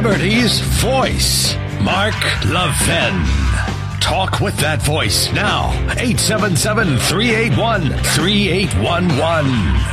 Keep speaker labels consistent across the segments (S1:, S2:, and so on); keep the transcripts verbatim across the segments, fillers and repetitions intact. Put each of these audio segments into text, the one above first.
S1: Liberty's voice, Mark Levin. Talk with that voice now. eight seven seven, three eight one, three eight one one.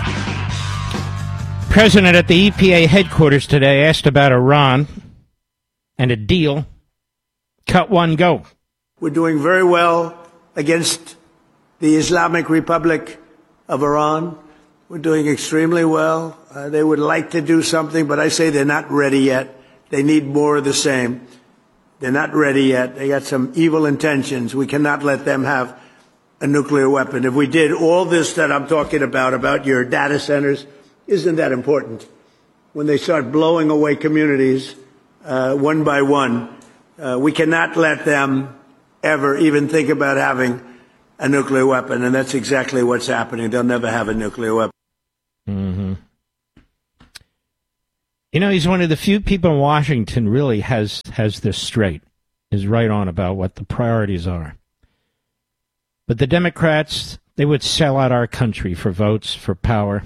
S2: President at the E P A headquarters today asked about Iran and a deal. Cut one, go.
S3: We're doing very well against the Islamic Republic of Iran. We're doing extremely well. Uh, they would like to do something, but I say they're not ready yet. They need more of the same. They're not ready yet. They got some evil intentions. We cannot let them have a nuclear weapon. If we did all this that I'm talking about, about your data centers, isn't that important? When they start blowing away communities uh, one by one, uh, we cannot let them ever even think about having a nuclear weapon, and that's exactly what's happening. They'll never have a nuclear weapon.
S2: Mm-hmm. You know, he's one of the few people in Washington really has has this straight, is right on about what the priorities are. But the Democrats, they would sell out our country for votes, for power.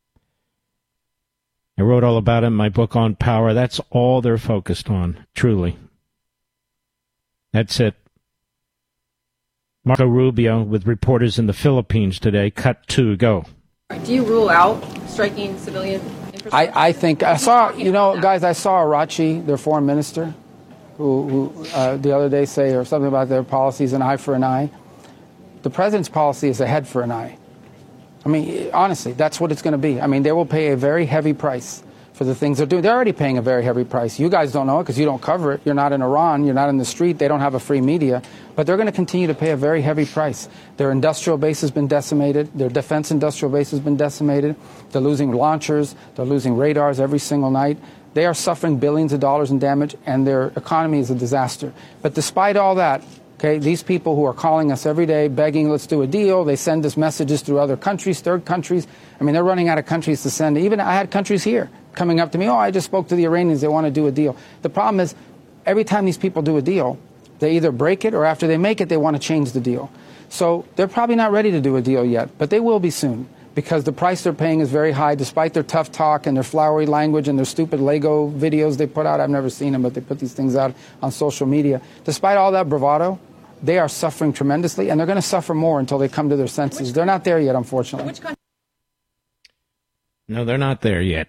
S2: I wrote all about it in my book on power. That's all they're focused on, truly. That's it. Marco Rubio with reporters in the Philippines today. Cut two, go.
S4: Do you rule out striking civilian infrastructure?
S5: I, I think I saw, you know, guys, I saw Arachi, their foreign minister, who, who uh, the other day say or something about their policies, an eye for an eye. The president's policy is a head for an eye. I mean, honestly, that's what it's going to be. I mean, they will pay a very heavy price for the things they're doing. They're already paying a very heavy price. You guys don't know it because you don't cover it. You're not in Iran. You're not in the street. They don't have a free media. But they're going to continue to pay a very heavy price. Their industrial base has been decimated. Their defense industrial base has been decimated. They're losing launchers. They're losing radars every single night. They are suffering billions of dollars in damage, and their economy is a disaster. But despite all that, okay, these people who are calling us every day, begging, let's do a deal. They send us messages through other countries, third countries. I mean, they're running out of countries to send. Even I had countries here coming up to me, oh, I just spoke to the Iranians, they want to do a deal. The problem is, every time these people do a deal, they either break it or after they make it, they want to change the deal. So they're probably not ready to do a deal yet, but they will be soon because the price they're paying is very high despite their tough talk and their flowery language and their stupid Lego videos they put out. I've never seen them, but they put these things out on social media. Despite all that bravado, they are suffering tremendously, and they're going to suffer more until they come to their senses. They're not there yet, unfortunately.
S2: No, they're not there yet.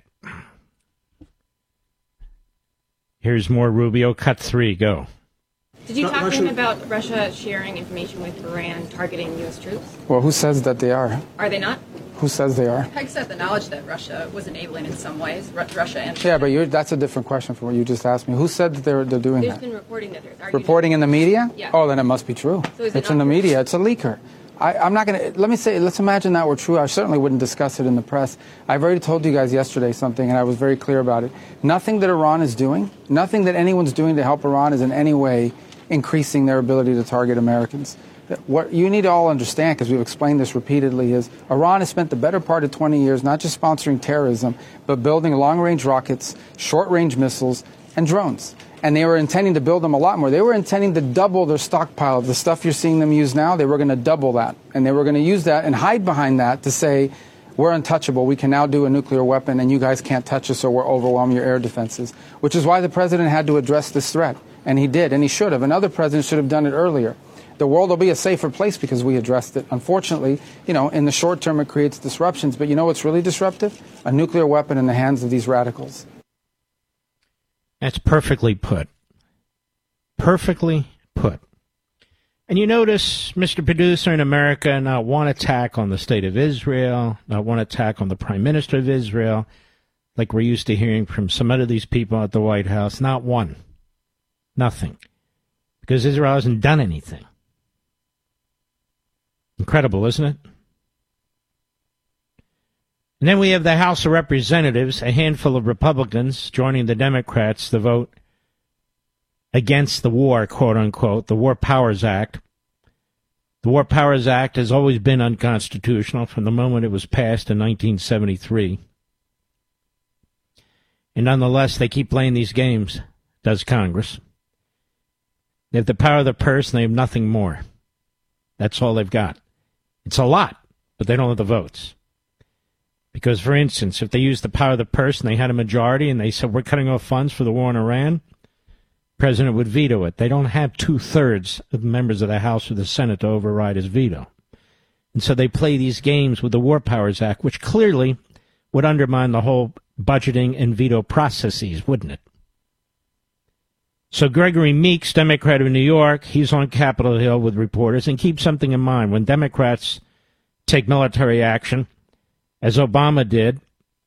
S2: Here's more Rubio. Cut three, go.
S4: Did you talk to him about Russia sharing information with Iran targeting U S troops?
S5: Well, who says that they are?
S4: Are they not?
S5: Who says they are?
S4: Peg said the knowledge that Russia was enabling in some ways, Ru- Russia and...
S5: Yeah, but you're, that's a different question from what you just asked me. Who said that they're, they're doing
S4: There's
S5: that?
S4: been reporting that there's...
S5: Reporting in the media?
S4: Yeah.
S5: Oh, then it must be true.
S4: So is it
S5: it's in the
S4: true?
S5: media. It's a leaker. I, I'm not going to... Let me say, let's imagine that were true. I certainly wouldn't discuss it in the press. I've already told you guys yesterday something, and I was very clear about it. Nothing that Iran is doing, nothing that anyone's doing to help Iran is in any way increasing their ability to target Americans. What you need to all understand, because we've explained this repeatedly, is Iran has spent the better part of twenty years not just sponsoring terrorism, but building long-range rockets, short-range missiles, and drones. And they were intending to build them a lot more. They were intending to double their stockpile. The stuff you're seeing them use now, they were going to double that. And they were going to use that and hide behind that to say, we're untouchable. We can now do a nuclear weapon, and you guys can't touch us or we'll overwhelm your air defenses, which is why the president had to address this threat. And he did, and he should have. And other presidents should have done it earlier. The world will be a safer place because we addressed it. Unfortunately, you know, in the short term, it creates disruptions. But you know what's really disruptive? A nuclear weapon in the hands of these radicals.
S2: That's perfectly put. Perfectly put. And you notice, Mister Producer, in America, not one attack on the state of Israel, not one attack on the Prime Minister of Israel, like we're used to hearing from some of these people at the White House. Not one. Nothing. Because Israel hasn't done anything. Incredible, isn't it? And then we have the House of Representatives, a handful of Republicans joining the Democrats to vote against the war, quote-unquote, the War Powers Act. The War Powers Act has always been unconstitutional from the moment it was passed in nineteen seventy-three. And nonetheless, they keep playing these games, does Congress. They have the power of the purse, and they have nothing more. That's all they've got. It's a lot, but they don't have the votes. Because, for instance, if they used the power of the purse and they had a majority and they said, we're cutting off funds for the war in Iran, the president would veto it. They don't have two-thirds of the members of the House or the Senate to override his veto. And so they play these games with the War Powers Act, which clearly would undermine the whole budgeting and veto processes, wouldn't it? So Gregory Meeks, Democrat of New York, he's on Capitol Hill with reporters, and keep something in mind. When Democrats take military action, as Obama did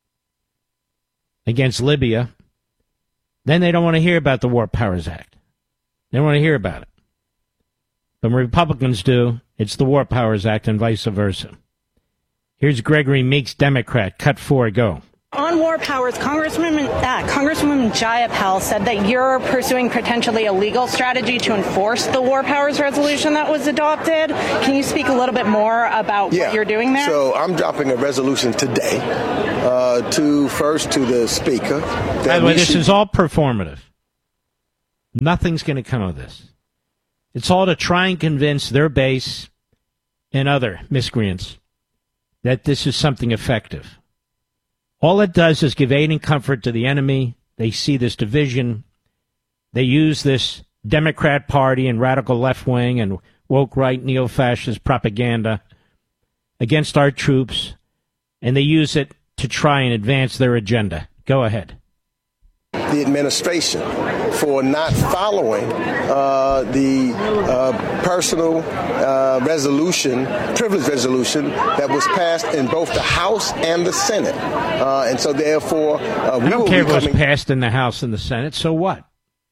S2: against Libya, then they don't want to hear about the War Powers Act. They don't want to hear about it. But when Republicans do, it's the War Powers Act and vice versa. Here's Gregory Meeks, Democrat. Cut four, go.
S6: On war powers, Congresswoman, uh, Congresswoman Jayapal said that you're pursuing potentially a legal strategy to enforce the war powers resolution that was adopted. Can you speak a little bit more about
S7: yeah.
S6: what you're doing there?
S7: So I'm dropping a resolution today uh, to first to the Speaker.
S2: By the way, this should... is all performative. Nothing's going to come of this. It's all to try and convince their base and other miscreants that this is something effective. All it does is give aid and comfort to the enemy. They see this division. They use this Democrat Party and radical left wing and woke right neo-fascist propaganda against our troops, and they use it to try and advance their agenda. Go ahead.
S7: The administration for not following uh, the uh, personal uh, resolution, privilege resolution that was passed in both the House and the Senate. Uh, and so therefore, uh, we
S2: I don't
S7: will
S2: care
S7: be
S2: if it
S7: coming...
S2: was passed in the House and the Senate, so what?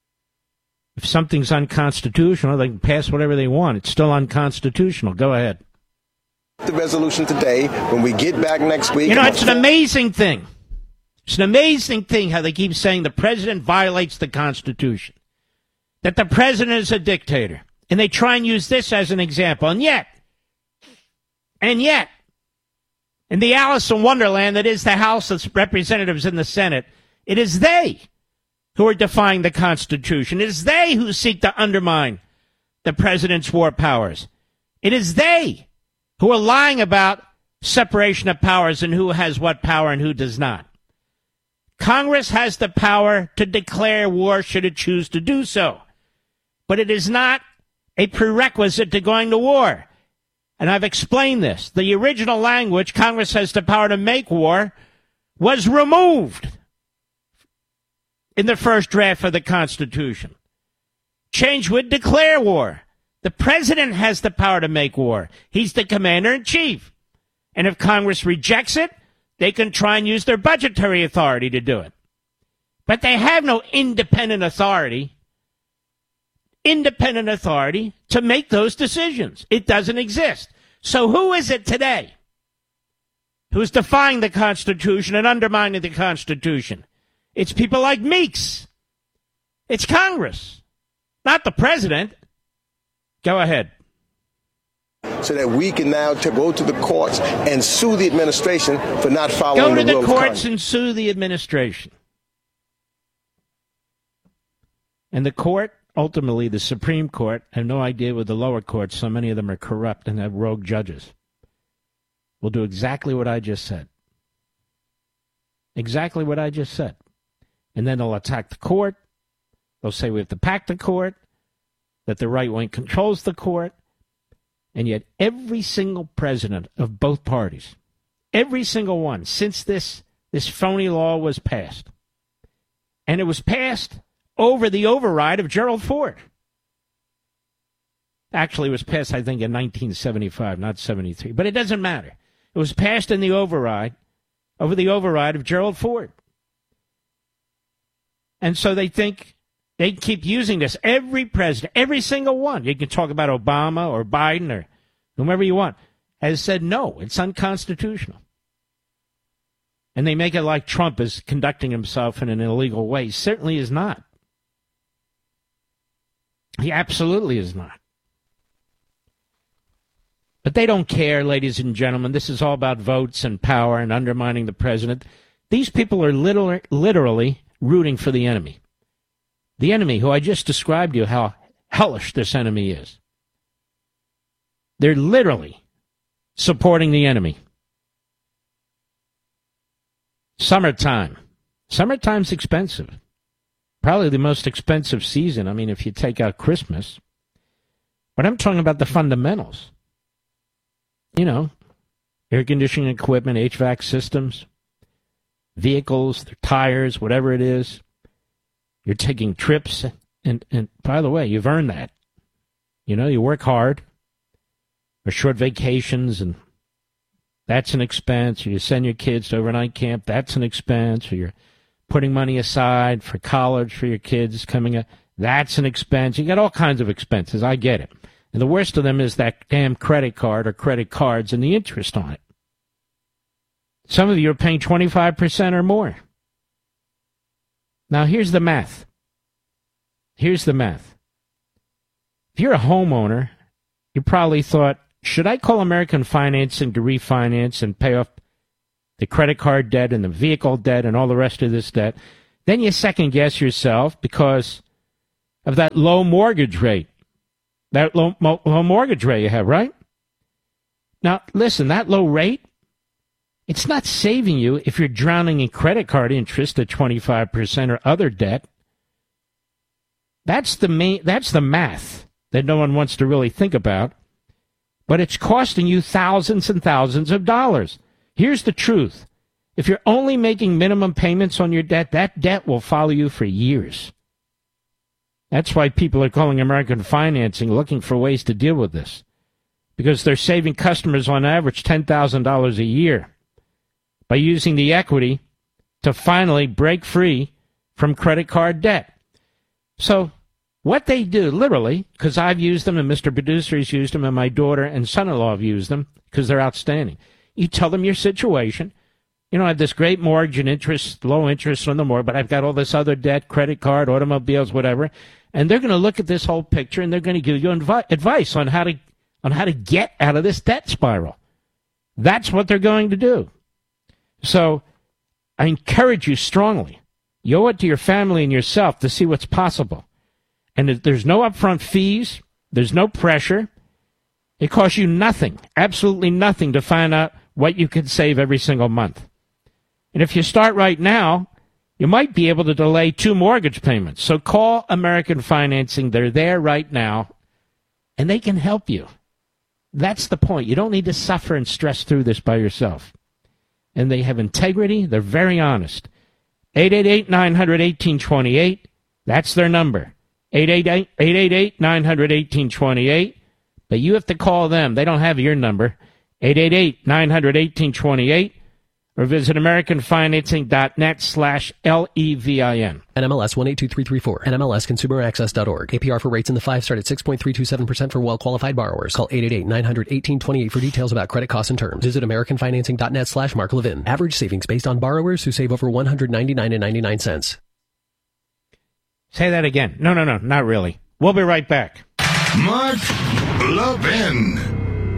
S2: If something's unconstitutional, they can pass whatever they want. It's still unconstitutional. Go ahead.
S7: The resolution today, when we get back next week...
S2: You know, it's an amazing thing. It's an amazing thing how they keep saying the president violates the Constitution, that the president is a dictator, and they try and use this as an example. And yet, and yet, in the Alice in Wonderland that is the House of Representatives and the Senate, it is they who are defying the Constitution. It is they who seek to undermine the president's war powers. It is they who are lying about separation of powers and who has what power and who does not. Congress has the power to declare war should it choose to do so. But it is not a prerequisite to going to war. And I've explained this. The original language, Congress has the power to make war, was removed in the first draft of the Constitution. Change would declare war. The president has the power to make war. He's the commander-in-chief. And if Congress rejects it, they can try and use their budgetary authority to do it. But they have no independent authority, independent authority to make those decisions. It doesn't exist. So who is it today who's defying the Constitution and undermining the Constitution? It's people like Meeks. It's Congress, not the president. Go ahead.
S7: So that we can now to go to the courts and sue the administration for not following the
S2: Go to
S7: will
S2: the
S7: of
S2: courts
S7: Congress.
S2: and sue the administration. And the court, ultimately the Supreme Court, I have no idea with the lower courts, so many of them are corrupt and have rogue judges, will do exactly what I just said. Exactly what I just said. And then they'll attack the court. They'll say we have to pack the court, that the right wing controls the court. And yet every single president of both parties, every single one, since this, this phony law was passed, and it was passed over the override of Gerald Ford. Actually, it was passed, I think, in nineteen seventy-five, not seventy-three. But it doesn't matter. It was passed in the override, over the override of Gerald Ford. And so they think they keep using this. Every president, every single one, you can talk about Obama or Biden or whomever you want, has said no, it's unconstitutional. And they make it like Trump is conducting himself in an illegal way. He certainly is not. He absolutely is not. But they don't care, ladies and gentlemen. This is all about votes and power and undermining the president. These people are literally, literally rooting for the enemy. The enemy, who I just described to you how hellish this enemy is. They're literally supporting the enemy. Summertime. Summertime's expensive. Probably the most expensive season. I mean, if you take out Christmas. But I'm talking about the fundamentals. You know, air conditioning equipment, H V A C systems, vehicles, their tires, whatever it is. You're taking trips. And, and by the way, you've earned that. You know, you work hard. Or short vacations, and that's an expense. Or you send your kids to overnight camp. That's an expense. Or you're putting money aside for college for your kids coming up. That's an expense. You got all kinds of expenses. I get it. And the worst of them is that damn credit card or credit cards and the interest on it. Some of you are paying twenty-five percent or more. Now, here's the math. Here's the math. If you're a homeowner, you probably thought, should I call American Financing to refinance and pay off the credit card debt and the vehicle debt and all the rest of this debt? Then you second guess yourself because of that low mortgage rate. That low, low mortgage rate you have, right? Now, listen, that low rate, it's not saving you if you're drowning in credit card interest at twenty-five percent or other debt. That's the main, that's the math that no one wants to really think about. But it's costing you thousands and thousands of dollars. Here's the truth. If you're only making minimum payments on your debt, that debt will follow you for years. That's why people are calling American Financing, looking for ways to deal with this. Because they're saving customers on average ten thousand dollars a year by using the equity to finally break free from credit card debt. So what they do, literally, because I've used them and Mister Producer has used them and my daughter and son-in-law have used them because they're outstanding. You tell them your situation. You know, I have this great mortgage and interest, low interest on the mortgage, but I've got all this other debt, credit card, automobiles, whatever. And they're going to look at this whole picture and they're going to give you invi- advice on how to on how to get out of this debt spiral. That's what they're going to do. So I encourage you strongly. You owe it to your family and yourself to see what's possible. And there's no upfront fees. There's no pressure. It costs you nothing, absolutely nothing, to find out what you can save every single month. And if you start right now, you might be able to delay two mortgage payments. So call American Financing. They're there right now, and they can help you. That's the point. You don't need to suffer and stress through this by yourself. And they have integrity. They're very honest. eight eight eight, nine hundred, eighteen twenty-eight. That's their number. eight eight eight, eight eight eight, nine hundred, eighteen twenty-eight. But you have to call them. They don't have your number. eight eight eight, nine hundred, eighteen twenty-eight. Or visit AmericanFinancing.net slash L-E-V-I-N.
S8: N M L S one eight two three three four. N M L S Consumer Access dot org. A P R for rates in the five start at six point three two seven percent for well-qualified borrowers. Call eight eight eight, nine hundred, eighteen twenty-eight for details about credit costs and terms. Visit AmericanFinancing.net slash Mark Levin. Average savings based on borrowers who save over one hundred ninety-nine dollars and ninety-nine cents.
S2: Say that again. No, no, no, not really. We'll be right back.
S1: Mark Levin.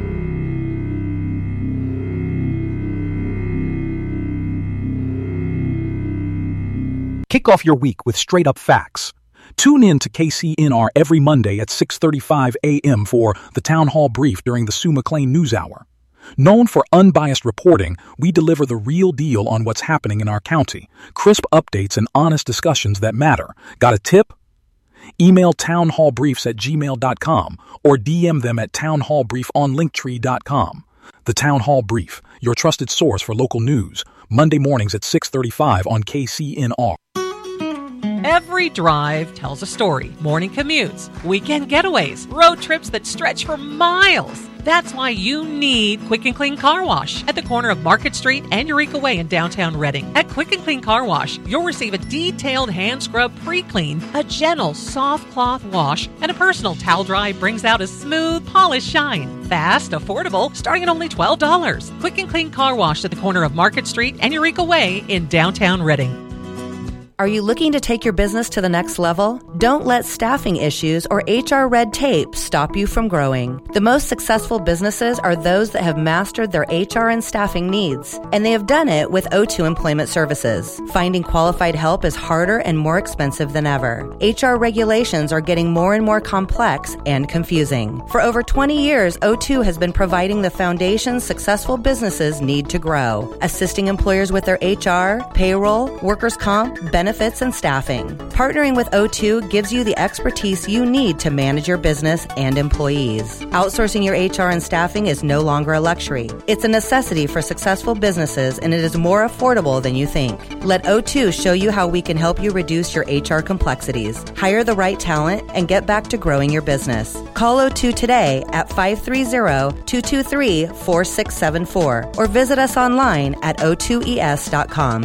S9: Kick off your week with straight-up facts. Tune in to K C N R every Monday at six thirty-five a.m. for the Town Hall Brief during the Sue McLean News Hour. Known for unbiased reporting, we deliver the real deal on what's happening in our county, crisp updates and honest discussions that matter. Got a tip? Email townhallbriefs at gmail dot com or D M them at townhallbrief on linktree dot com. The Town Hall Brief, your trusted source for local news, Monday mornings at six thirty-five on K C N R.
S10: Every drive tells a story. Morning commutes, weekend getaways, road trips that stretch for miles. That's why you need Quick and Clean Car Wash at the corner of Market Street and Eureka Way in downtown Reading. At Quick and Clean Car Wash, you'll receive a detailed hand scrub pre-clean, a gentle soft cloth wash, and a personal towel dry brings out a smooth, polished shine. Fast, affordable, starting at only twelve dollars. Quick and Clean Car Wash at the corner of Market Street and Eureka Way in downtown Reading.
S11: Are you looking to take your business to the next level? Don't let staffing issues or H R red tape stop you from growing. The most successful businesses are those that have mastered their H R and staffing needs, and they have done it with O two Employment Services. Finding qualified help is harder and more expensive than ever. H R regulations are getting more and more complex and confusing. For over twenty years, O two has been providing the foundation successful businesses need to grow, assisting employers with their H R, payroll, workers' comp, benefits, and staffing. Partnering with O two gives you the expertise you need to manage your business and employees. Outsourcing your H R and staffing is no longer a luxury. It's a necessity for successful businesses, and it is more affordable than you think. Let O two show you how we can help you reduce your H R complexities, hire the right talent, and get back to growing your business. Call O two today at five three zero, two two three, four six seven four or visit us online at o two e s dot com.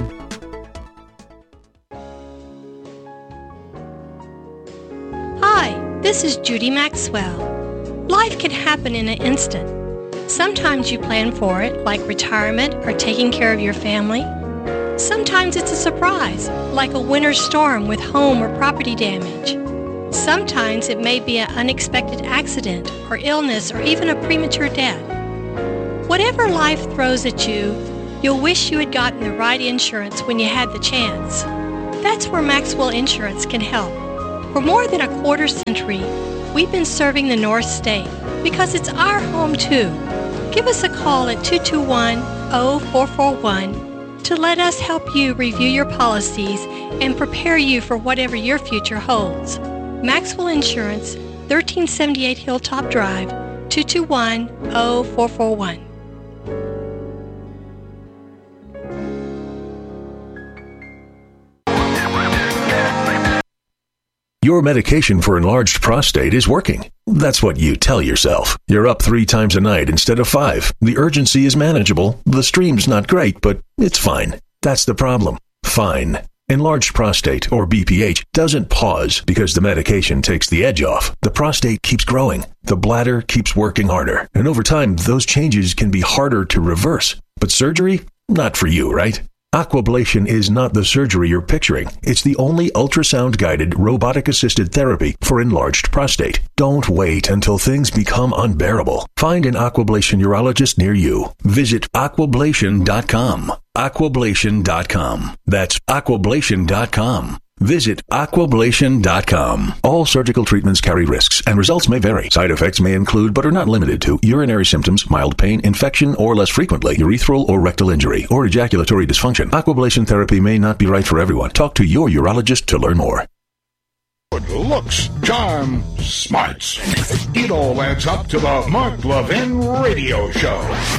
S12: Hi, this is Judy Maxwell. Life can happen in an instant. Sometimes you plan for it, like retirement or taking care of your family. Sometimes it's a surprise, like a winter storm with home or property damage. Sometimes it may be an unexpected accident or illness or even a premature death. Whatever life throws at you, you'll wish you had gotten the right insurance when you had the chance. That's where Maxwell Insurance can help. For more than a quarter century, we've been serving the North State because it's our home too. Give us a call at two two one, zero four four one to let us help you review your policies and prepare you for whatever your future holds. Maxwell Insurance, thirteen seventy-eight Hilltop Drive, two two one, zero four four one.
S1: Your medication for enlarged prostate is working. That's what you tell yourself. You're up three times a night instead of five. The urgency is manageable. The stream's not great, but it's fine. That's the problem. Fine. Enlarged prostate, or B P H, doesn't pause because the medication takes the edge off. The prostate keeps growing. The bladder keeps working harder. And over time, those changes can be harder to reverse. But surgery? Not for you, right? Aquablation is not the surgery you're picturing. It's the only ultrasound-guided, robotic-assisted therapy for enlarged prostate. Don't wait until things become unbearable. Find an Aquablation urologist near you. Visit aquablation dot com. aquablation dot com. That's aquablation dot com. Visit aquablation dot com. All surgical treatments carry risks, and results may vary. Side effects may include, but are not limited to, urinary symptoms, mild pain, infection, or less frequently, urethral or rectal injury, or ejaculatory dysfunction. Aquablation therapy may not be right for everyone. Talk to your urologist to learn more.
S13: Good looks, charm, smarts. It all adds up to the Mark Levin Radio Show.